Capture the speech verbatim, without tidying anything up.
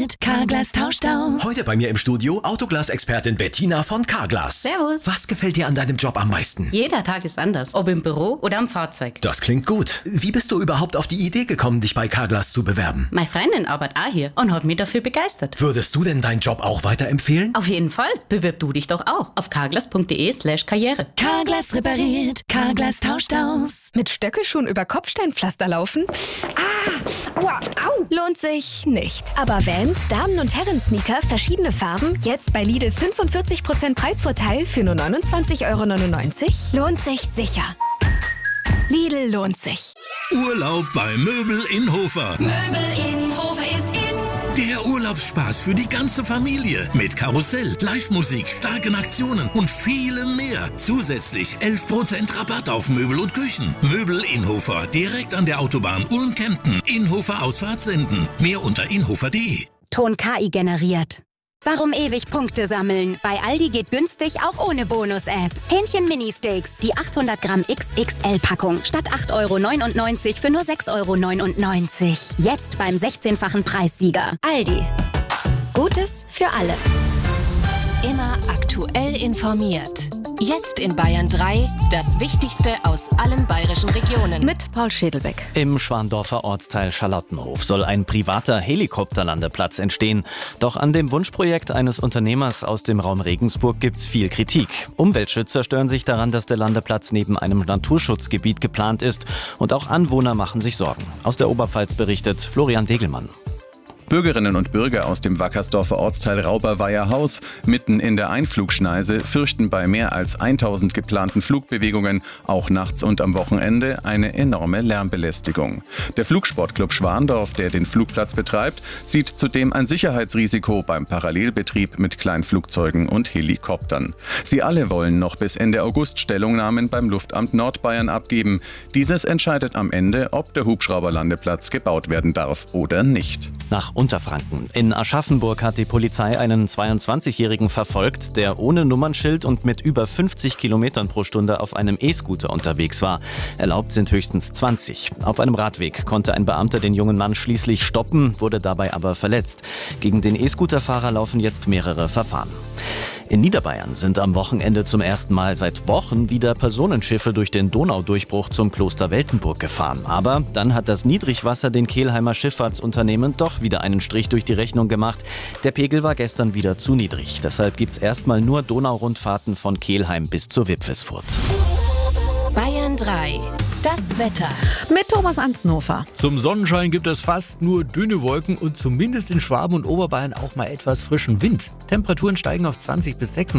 repariert, Carglass tauscht aus. Heute bei mir im Studio Autoglas-Expertin Bettina von Carglass. Servus. Was gefällt dir an deinem Job am meisten? Jeder Tag ist anders, ob im Büro oder am Fahrzeug. Das klingt gut. Wie bist du überhaupt auf die Idee gekommen, dich bei Carglass zu bewerben? Meine Freundin arbeitet auch hier und hat mich dafür begeistert. Würdest du denn deinen Job auch weiterempfehlen? Auf jeden Fall. Bewirb du dich doch auch auf carglass.de slash karriere. Carglass repariert, Carglass tauscht aus. Mit Stöckelschuhen über Kopfsteinpflaster laufen? Ah, aua, au. Lohnt sich nicht. Aber Vans, Damen- und Herren-Sneaker, verschiedene Farben, jetzt bei Lidl fünfundvierzig Prozent Preisvorteil für nur neunundzwanzig Euro neunundneunzig? Lohnt sich sicher. Lidl lohnt sich. Urlaub bei Möbel in Hofer. Möbel in Hofer ist in. Der Urlaubsspaß für die ganze Familie. Mit Karussell, Live-Musik, starken Aktionen und vielem mehr. Zusätzlich elf Prozent Rabatt auf Möbel und Küchen. Möbel in Hofer, direkt an der Autobahn Ulm-Kempten. Inhofer Ausfahrt senden. Mehr unter inhofer punkt de. Ton K I generiert. Warum ewig Punkte sammeln? Bei Aldi geht günstig auch ohne Bonus-App. Hähnchen Mini-Steaks, die achthundert Gramm X X L-Packung, statt acht Euro neunundneunzig für nur sechs Euro neunundneunzig. Jetzt beim sechzehnfachen Preissieger. Aldi. Gutes für alle. Immer aktuell informiert. Jetzt in Bayern drei, das Wichtigste aus allen bayerischen Regionen. Mit Paul Schädelbeck. Im Schwandorfer Ortsteil Charlottenhof soll ein privater Helikopterlandeplatz entstehen. Doch an dem Wunschprojekt eines Unternehmers aus dem Raum Regensburg gibt's viel Kritik. Umweltschützer stören sich daran, dass der Landeplatz neben einem Naturschutzgebiet geplant ist. Und auch Anwohner machen sich Sorgen. Aus der Oberpfalz berichtet Florian Degelmann. Bürgerinnen und Bürger aus dem Wackersdorfer Ortsteil Rauberweiher-Haus mitten in der Einflugschneise fürchten bei mehr als tausend geplanten Flugbewegungen, auch nachts und am Wochenende, eine enorme Lärmbelästigung. Der Flugsportclub Schwandorf, der den Flugplatz betreibt, sieht zudem ein Sicherheitsrisiko beim Parallelbetrieb mit Kleinflugzeugen und Helikoptern. Sie alle wollen noch bis Ende August Stellungnahmen beim Luftamt Nordbayern abgeben. Dieses entscheidet am Ende, ob der Hubschrauberlandeplatz gebaut werden darf oder nicht. Nach Unterfranken. In Aschaffenburg hat die Polizei einen zweiundzwanzigjährigen verfolgt, der ohne Nummernschild und mit über fünfzig Kilometern pro Stunde auf einem E-Scooter unterwegs war. Erlaubt sind höchstens zwanzig. Auf einem Radweg konnte ein Beamter den jungen Mann schließlich stoppen, wurde dabei aber verletzt. Gegen den E-Scooter-Fahrer laufen jetzt mehrere Verfahren. In Niederbayern sind am Wochenende zum ersten Mal seit Wochen wieder Personenschiffe durch den Donaudurchbruch zum Kloster Weltenburg gefahren. Aber dann hat das Niedrigwasser den Kelheimer Schifffahrtsunternehmen doch wieder einen Strich durch die Rechnung gemacht. Der Pegel war gestern wieder zu niedrig. Deshalb gibt's erstmal nur Donaurundfahrten von Kelheim bis zur Wipfelsfurt. Bayern drei. Das Wetter. Mit Thomas Ansnhofer. Zum Sonnenschein gibt es fast nur dünne Wolken und zumindest in Schwaben und Oberbayern auch mal etwas frischen Wind. Temperaturen steigen auf zwanzig bis sechsundzwanzig